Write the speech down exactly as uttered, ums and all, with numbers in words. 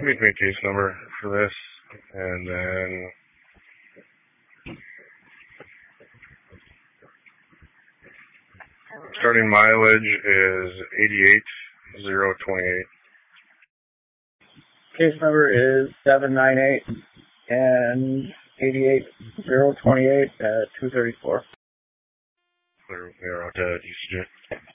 Give me a case number for this, and then starting mileage is eighty-eight zero twenty-eight. Case number is seven nine eight and eighty-eight zero twenty-eight at two thirty-four. They're, they're out to D C J.